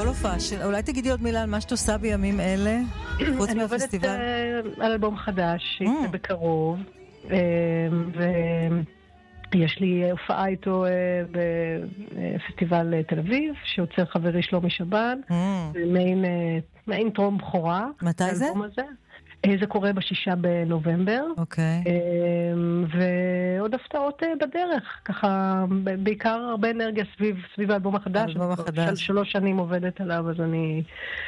כל הופעה, אולי תגידי עוד מילה על מה שאת עושה בימים אלה, חוץ מהפסטיבל? אני עובדת על אלבום חדש, שיצא בקרוב, ויש לי הופעה איתו בפסטיבל תל אביב, שעוצר חברי שלומי שבן, זה מעין טרום בכורה. מתי זה? זה קורה ב6 בנובמבר. אוקיי. ועוד הפתעות בדרך, ככה, בעיקר הרבה אנרגיה סביב האלבום החדש. האלבום החדש. 3 שנים עובדת עליו, אז אני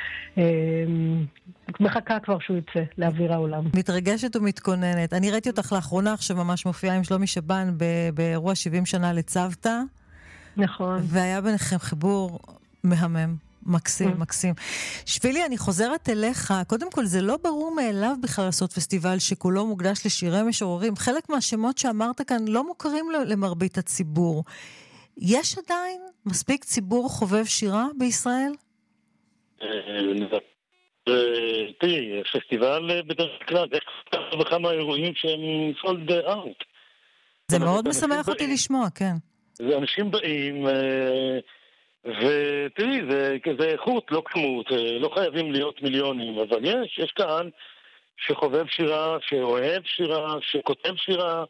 מחכה כבר שהוא יצא לאוויר העולם. מתרגשת ומתכוננת. אני ראיתי אותך לאחרונה עכשיו ממש מופיעה עם שלומי שבן באירוע 70 שנה לצוותא. נכון. והיה ביניכם חיבור מהמם. מקסים, מקסים. שבילי, אני חוזרת אליך. קודם כל, זה לא ברור מאליו בכלל לעשות פסטיבל שכולו מוקדש לשירי משוררים. חלק מהשמות שאמרת כאן לא מוכרים למרבית הציבור. יש עדיין מספיק ציבור חובב שירה בישראל? תראי, פסטיבל בדרך כלל, יש בכמה אירועים שהם sold out. זה מאוד משמח אותי לשמוע, כן. זה אנשים באים... ותראי, זה איכות, לא כמות, לא חייבים להיות מיליונים, אבל יש קהל שחובב שירה, שאוהב שירה, שכותב שירה,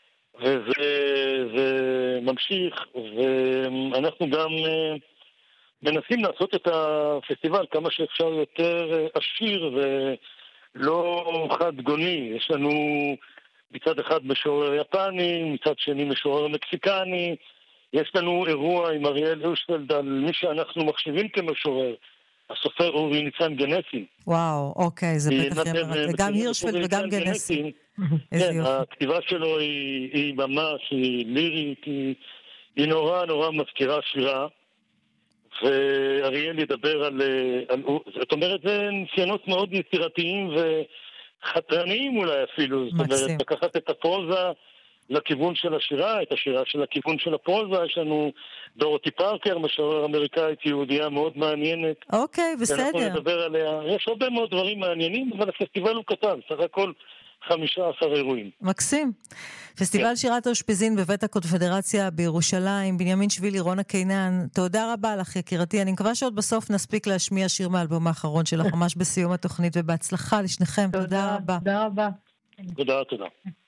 וזה ממשיך, ואנחנו גם מנסים לעשות את הפסטיבל כמה שאפשר יותר עשיר ולא חד גוני. יש לנו מצד אחד משורר יפני, מצד שני משורר מקסיקני, יש לנו אירוע עם אריאל הושפלד על מי שאנחנו מחשיבים כמשורר, הסופר אורי ניצן גנסי. וואו, אוקיי, זה בטח ימרת. וגם הירשפלד וגם גנסי. כן, הכתיבה שלו היא ממש, היא לירית, היא נורא נורא מזכירה שירה, ואריאל ידבר על... זאת אומרת, זה ניסיונות מאוד יצירתיים וחתרניים אולי אפילו. זאת אומרת, לקחת את הפרוזה לכיוון של השירה, את השירה של הכיוון של הפרוזה. יש לנו דורותי פארקר, משורר אמריקאית יהודייה מאוד מעניינת. אוקיי, בסדר. אנחנו נדבר עליה. יש הרבה מאוד דברים מעניינים, אבל הפסטיבל הוא קטן, סך הכל 15 אירועים. מקסים. פסטיבל שירת האושפיזין בבית הקונפדרציה בירושלים, בנימין שבילי, רונה קינן, תודה רבה לך יקירתי. אני מקווה שעוד בסוף נספיק להשמיע שיר מהאלבום האחרון שלך, ממש בסיום התוכנית, ובהצלחה לשניכם. תודה רבה. תודה רבה. תודה.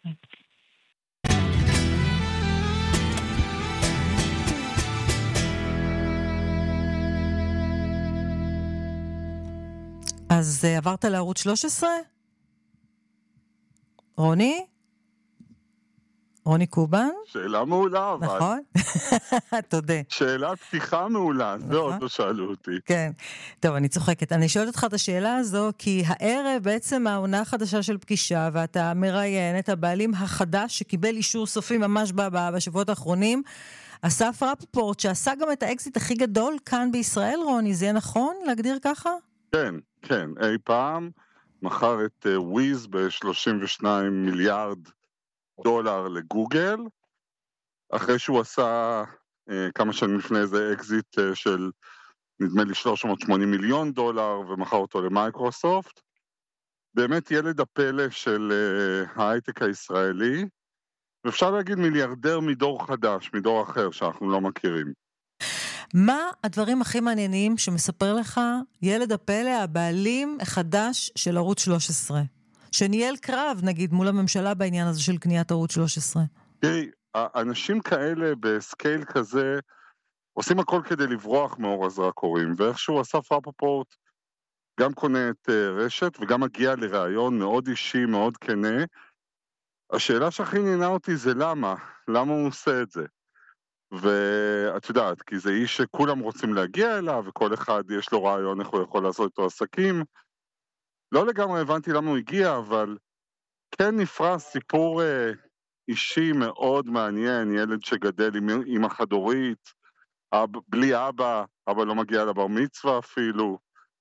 אז עברת לערוץ 13? רוני? רוני קובן? שאלה מעולה, אבל. נכון? תודה. שאלת פתיחה מעולה, זה עוד לא שאלו אותי. כן. טוב, אני צוחקת. אני שואלת אותך את השאלה הזו, כי הערב בעצם העונה החדשה של פגישה, ואתה מראיין את הבעלים החדש שקיבל אישור סופי ממש בשבועות האחרונים, אסף רפפורט, שעשה גם את האקזיט הכי גדול כאן בישראל, רוני. זה נכון להגדיר ככה? כן. אי פעם מכר את וויז ב-32 מיליארד דולר לגוגל, אחרי שהוא עשה כמה שנים לפני זה אקזיט של נדמה לי 380 מיליון דולר ומכר אותו למייקרוסופט. באמת ילד הפלא של ההייטק הישראלי, ואפשר להגיד מיליארדר מדור חדש, מדור אחר שאנחנו לא מכירים. מה הדברים הכי מעניינים שמספר לך ילד הפלא, הבעלים החדש של ערוץ 13? שניהל קרב, נגיד, מול הממשלה בעניין הזה של קניית ערוץ 13. תראי, אנשים כאלה בסקייל כזה עושים הכל כדי לברוח מאור הזרקורים, ואיכשהו אסף רפפורט גם קונה את רשת וגם מגיע לרעיון מאוד אישי, מאוד כנה. השאלה שהכי עניינה אותי זה למה הוא עושה את זה. ואת יודעת, כי זה איש שכולם רוצים להגיע אליו, וכל אחד יש לו רעיון איך הוא יכול לעשות איתו עסקים. לא לגמרי הבנתי למה הוא הגיע, אבל כן נפרס סיפור אישי מאוד מעניין, ילד שגדל עם אמא חד-הורית, בלי אבא לא מגיע לבר מצווה אפילו,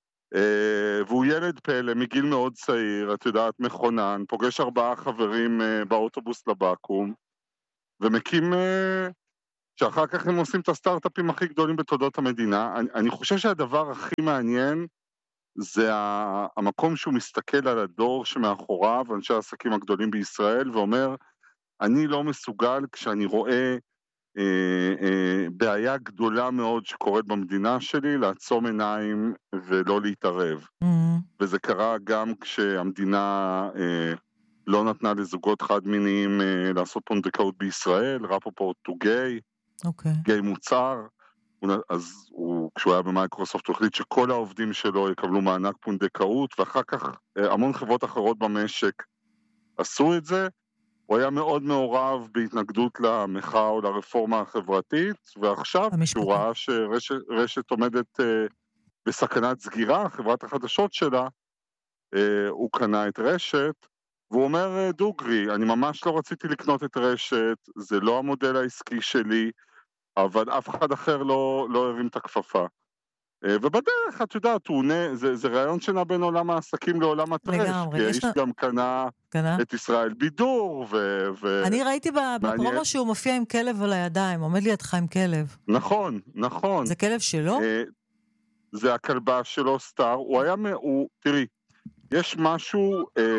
והוא ילד פלא מגיל מאוד צעיר, את יודעת, מכונן, פוגש 4 חברים באוטובוס לבקו"ם, ומקים... שאחר כך הם עושים את הסטארט-אפים הכי גדולים בתולדות המדינה. אני חושב שהדבר הכי מעניין זה המקום שהוא מסתכל על הדור שמאחוריו, אנשי העסקים הגדולים בישראל, ואומר, אני לא מסוגל כשאני רואה בעיה גדולה מאוד שקורית במדינה שלי, לעצום עיניים ולא להתערב. וזה קרה גם כשהמדינה לא נתנה לזוגות חד מיניים לעשות פונדקאות בישראל, רפופורט הוא גיי, גיי מוצר, אז כשהוא היה במייקרוסופט הוא החליט שכל העובדים שלו יקבלו מענק פונדקאות, ואחר כך המון חברות אחרות במשק עשו את זה. הוא היה מאוד מעורב בהתנגדות למחאה או לרפורמה החברתית, ועכשיו כשהוא ראה שרשת עומדת בסכנת סגירה, חברת החדשות שלה, הוא קנה את רשת, והוא אומר, דוגרי, אני ממש לא רציתי לקנות את רשת, זה לא המודל העסקי שלי, אבל אף אחד אחר לא הרים את הכפפה. ובדרך, את יודעת, זה רעיון שנע בין עולם העסקים לעולם הטרש, כי האיש גם קנה את ישראל בידור, אני ראיתי בפרומו שהוא מופיע עם כלב על הידיים, עומד לידך עם כלב. נכון, נכון. זה כלב שלו? זה הכלבה שלו, סטאר. תראי, יש משהו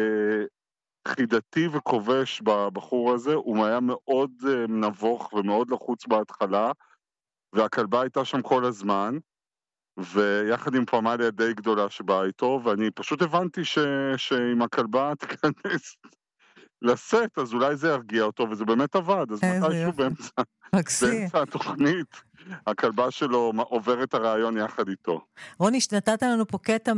חידתי וכובש בבחור הזה, הוא היה מאוד נבוך ומאוד לחוץ בהתחלה, והכלבה הייתה שם כל הזמן, ויחד עם פמליה די גדולה שבאה איתו, ואני פשוט הבנתי שאם הכלבה תיכנס לסט, אז אולי זה ירגיע אותו, וזה באמת עבד. אז מתישהו באמצע התוכנית, הכלבה שלו עובר את הרעיון יחד איתו. רוני, נתת לנו פה קטע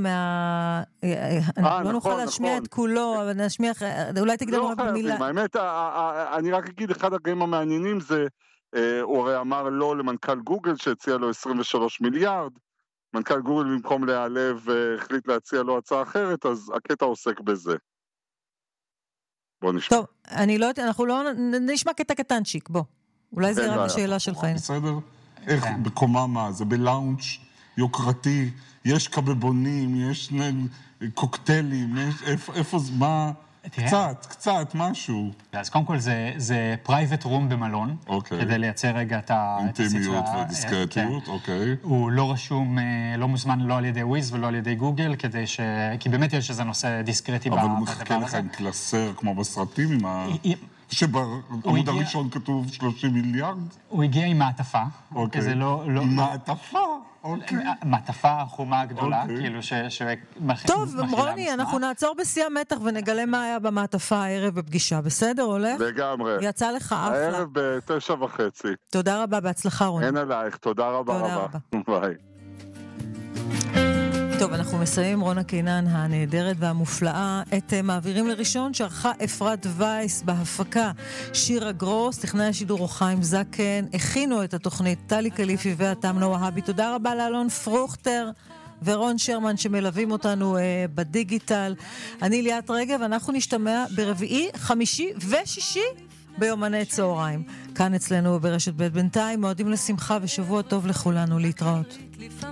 לא נוכל להשמיע את כולו, אבל נשמיע, אולי תגיד לנו רק במילה. האמת, אני רק אגיד, אחד הרגעים המעניינים זה, הוא הרי אמר לא למנכ"ל גוגל שהציע לו 23 מיליארד, מנכ"ל גוגל במקום להיעלב החליט להציע לו הצעה אחרת, אז הקטע עוסק בזה. בוא נשמע. טוב, אנחנו לא נשמע קטע קטנצ'יק, בוא. אולי זה רק בשאלה שלך. בסדר? איך בקומה מה? זה בלאונץ' יוקרתי, יש קבבונים, יש קוקטיילים, איפה זה, מה? קצת, משהו. אז קודם כל זה פרייבט רום במלון, כדי לייצר רגע את אינטימיות ודיסקרטיות, אוקיי. הוא לא רשום, לא מוזמן לא על ידי וויז ולא על ידי גוגל, כי באמת יש איזה נושא דיסקרטי בדבר הזה. אבל הוא מחכה לך עם קלסר, כמו בסרטים, שבעמוד הראשון כתוב 30 מיליארד? הוא הגיע עם מעטפה. עם מעטפה? מעטפה חומה הגדולה, כאילו טוב, רוני, אנחנו נעצור בשיא המתח ונגלה מה היה במעטפה הערב בפגישה, בסדר, הולך? לגמרי. יצא לך אחלה. הערב ב9:30. תודה רבה, בהצלחה רוני. אין עלייך, תודה רבה. ביי. טוב, אנחנו מסיימים רונה קינן הנהדרת והמופלאה את מעבירים לראשון שערכה אפרת וייס בהפקה שירה גרוס, טכנאי השידור חיים זקן, הכינו את התוכנית טלי קליפי ואתם נוהבי. תודה רבה לאלון פרוכטר ורון שרמן שמלווים אותנו בדיגיטל. אני ליאת רגב, אנחנו נשתמע ברביעי, חמישי ושישי ביומני צהריים. כאן אצלנו ברשת ב'. בינתיים מועדים לשמחה ושבוע טוב לכולנו, להתראות.